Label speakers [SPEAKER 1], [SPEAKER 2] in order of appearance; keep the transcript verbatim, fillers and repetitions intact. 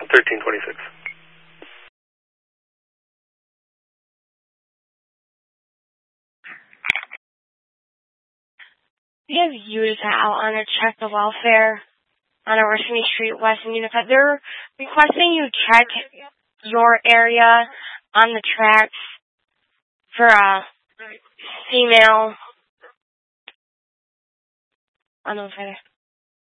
[SPEAKER 1] thirteen twenty-six.
[SPEAKER 2] We have Utica out on a check the welfare on Orsini Street West in Utica. They're requesting you check your area on the tracks for a female. I don't know if I